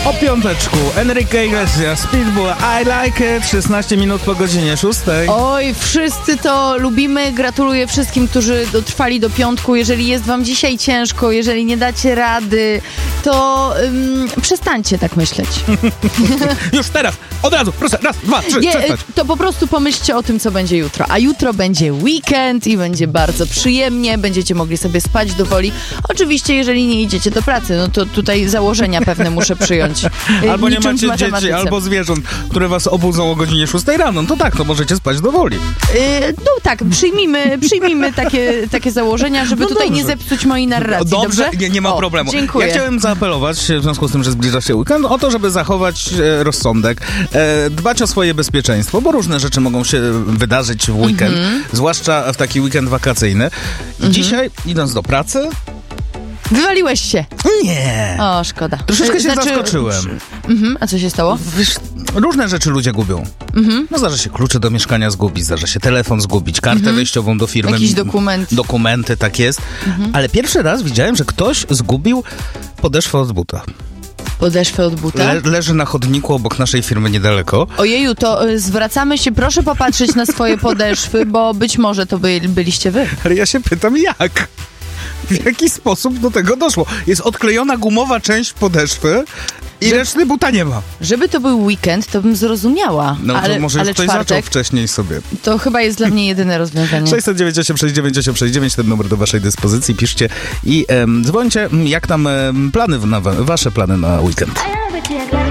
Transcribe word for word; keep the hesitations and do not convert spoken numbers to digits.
O piąteczku, Enrique Iglesias, Pitbull, I Like It, szesnaście minut po godzinie szóstej. Oj, wszyscy to lubimy. Gratuluję wszystkim, którzy dotrwali do piątku. Jeżeli jest wam dzisiaj ciężko, jeżeli nie dacie rady, to ym, przestańcie tak myśleć. Już teraz, od razu, proszę, raz, dwa, trzy, nie, przestać. To po prostu pomyślcie o tym, co będzie jutro. A jutro będzie weekend i będzie bardzo przyjemnie, będziecie mogli sobie spać do woli. Oczywiście, jeżeli nie idziecie do pracy, no to tutaj założenia pewne muszę przyjąć. Albo nie Niczym w macie dzieci, matematyce. albo zwierząt, które was obudzą o godzinie szóstej rano. No to tak, to możecie spać do woli. Yy, no tak, przyjmijmy, przyjmijmy takie, takie założenia, żeby No tutaj dobrze. nie zepsuć mojej narracji. Dobrze, Dobrze? Nie, nie ma o, problemu. Dziękuję. Ja chciałem zaapelować, w związku z tym, że zbliża się weekend, o to, żeby zachować e, rozsądek, e, dbać o swoje bezpieczeństwo, bo różne rzeczy mogą się wydarzyć w weekend, Mhm. zwłaszcza w taki weekend wakacyjny. I dzisiaj, idąc do pracy... Wywaliłeś się. Nie. O, szkoda. Troszeczkę się zaskoczyłem. Mhm, a co się stało? Wiesz, różne rzeczy ludzie gubią. Mhm. No zdarza się klucze do mieszkania zgubić, zdarza się telefon zgubić, kartę Mhm. wejściową do firmy. Jakiś dokument. Dokumenty, tak jest. Mhm. Ale pierwszy raz widziałem, że ktoś zgubił podeszwę od buta. Podeszwę od buta? Le- leży na chodniku obok naszej firmy niedaleko. Ojeju, to y, zwracamy się, proszę popatrzeć na swoje podeszwy, bo być może to by, byliście wy. Ale ja się pytam, jak? W jaki sposób do tego doszło? Jest odklejona gumowa część podeszwy i Że- reszty buta nie ma. Żeby to był weekend, to bym zrozumiała. No ale, to może ale już ktoś zaczął czwartek, wcześniej sobie. to chyba jest dla mnie jedyne rozwiązanie. sześćset dziewięćdziesiąt osiem sześćdziesiąt dziewięć osiem sześćdziesiąt dziewięć, ten numer do waszej dyspozycji. Piszcie i em, dzwońcie, jak tam em, plany, na, wasze plany na weekend. I love it,